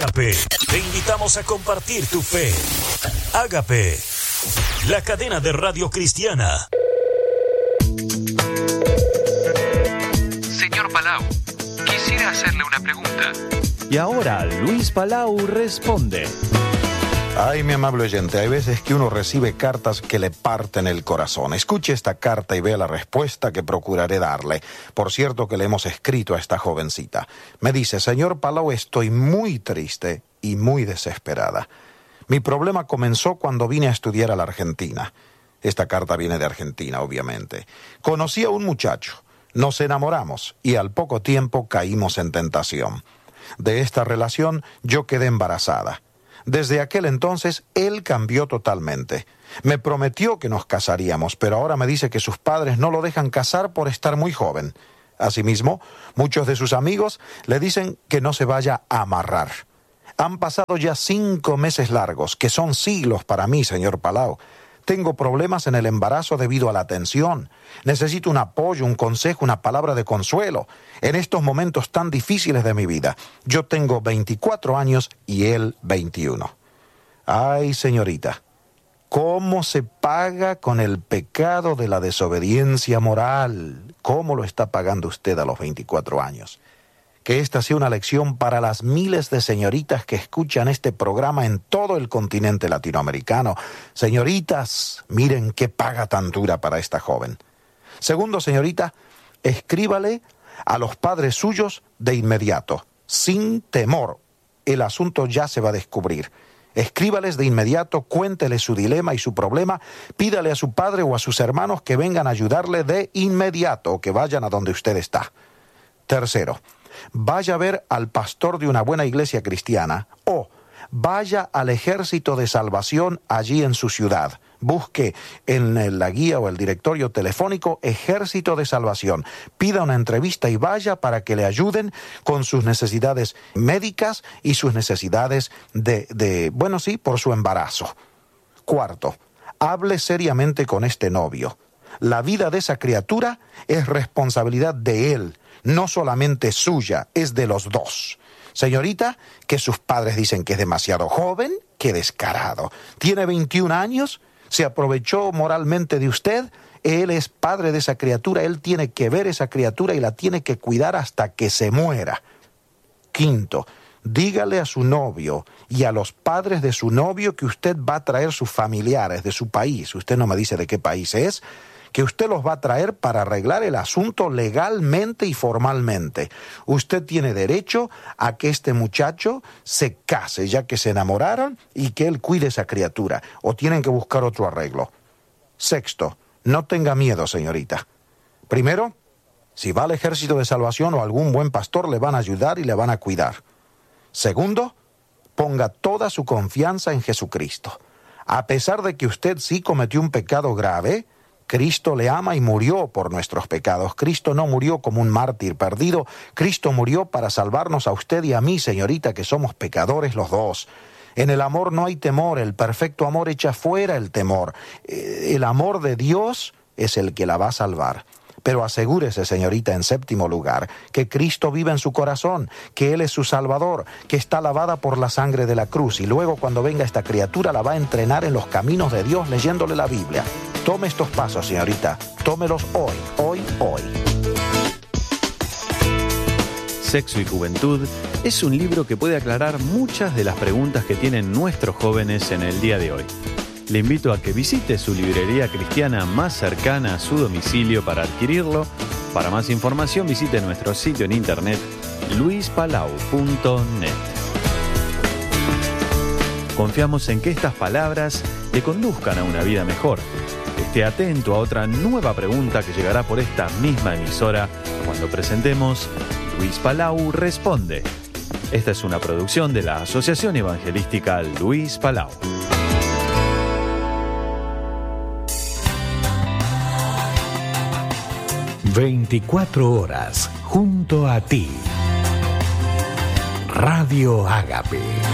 Ágape, te invitamos a compartir tu fe. Ágape, la cadena de radio cristiana. Señor Palau, quisiera hacerle una pregunta. Y ahora Luis Palau responde. Ay, mi amable oyente, hay veces que uno recibe cartas que le parten el corazón. Escuche esta carta y vea la respuesta que procuraré darle. Por cierto que le hemos escrito a esta jovencita. Me dice: señor Palau, estoy muy triste y muy desesperada. Mi problema comenzó cuando vine a estudiar a la Argentina. Esta carta viene de Argentina, obviamente. Conocí a un muchacho, nos enamoramos y al poco tiempo caímos en tentación. De esta relación yo quedé embarazada. Desde aquel entonces, él cambió totalmente. Me prometió que nos casaríamos, pero ahora me dice que sus padres no lo dejan casar por estar muy joven. Asimismo, muchos de sus amigos le dicen que no se vaya a amarrar. Han pasado ya 5 meses largos, que son siglos para mí, señor Palau. Tengo problemas en el embarazo debido a la tensión. Necesito un apoyo, un consejo, una palabra de consuelo en estos momentos tan difíciles de mi vida. Yo tengo 24 años y él 21. Ay, señorita, ¿cómo se paga con el pecado de la desobediencia moral? ¿Cómo lo está pagando usted a los 24 años? Que esta sea una lección para las miles de señoritas que escuchan este programa en todo el continente latinoamericano. Señoritas, miren qué paga tan dura para esta joven. Segundo, señorita, escríbale a los padres suyos de inmediato, sin temor. El asunto ya se va a descubrir. Escríbales de inmediato, cuéntele su dilema y su problema, pídale a su padre o a sus hermanos que vengan a ayudarle de inmediato o que vayan a donde usted está. Tercero, vaya a ver al pastor de una buena iglesia cristiana o vaya al Ejército de Salvación allí en su ciudad. Busque en la guía o el directorio telefónico Ejército de Salvación. Pida una entrevista y vaya para que le ayuden con sus necesidades médicas y sus necesidades por su embarazo. Cuarto, hable seriamente con este novio. La vida de esa criatura es responsabilidad de él. No solamente suya, es de los dos. Señorita, que sus padres dicen que es demasiado joven, qué descarado. Tiene 21 años, se aprovechó moralmente de usted, él es padre de esa criatura, él tiene que ver esa criatura y la tiene que cuidar hasta que se muera. Quinto, dígale a su novio y a los padres de su novio que usted va a traer sus familiares de su país, usted no me dice de qué país es, que usted los va a traer para arreglar el asunto legalmente y formalmente. Usted tiene derecho a que este muchacho se case, ya que se enamoraron, y que él cuide esa criatura, o tienen que buscar otro arreglo. Sexto, no tenga miedo, señorita. Primero, si va al Ejército de Salvación o algún buen pastor, le van a ayudar y le van a cuidar. Segundo, ponga toda su confianza en Jesucristo. A pesar de que usted sí cometió un pecado grave, Cristo le ama y murió por nuestros pecados. Cristo no murió como un mártir perdido. Cristo murió para salvarnos a usted y a mí, señorita, que somos pecadores los dos. En el amor no hay temor. El perfecto amor echa fuera el temor. El amor de Dios es el que la va a salvar. Pero asegúrese, señorita, en séptimo lugar, que Cristo vive en su corazón, que Él es su Salvador, que está lavada por la sangre de la cruz, y luego cuando venga esta criatura la va a entrenar en los caminos de Dios leyéndole la Biblia. Tome estos pasos, señorita, tómelos hoy. Sexo y Juventud es un libro que puede aclarar muchas de las preguntas que tienen nuestros jóvenes en el día de hoy. Le invito a que visite su librería cristiana más cercana a su domicilio para adquirirlo. Para más información visite nuestro sitio en internet luispalau.net. Confiamos en que estas palabras le conduzcan a una vida mejor. Esté atento a otra nueva pregunta que llegará por esta misma emisora cuando presentemos Luis Palau Responde. Esta es una producción de la Asociación Evangelística Luis Palau. ...24 horas junto a ti. Radio Ágape.